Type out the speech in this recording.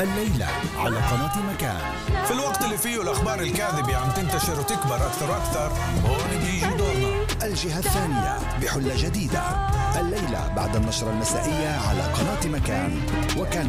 الليلة على قناة مكان. في الوقت اللي فيه الأخبار الكاذبة عم تنتشر وتكبر أكثر وأكثر، هون بيجي دورنا. الجهة الثانية بحلة جديدة الليلة بعد النشرة المسائية على قناة مكان. وكان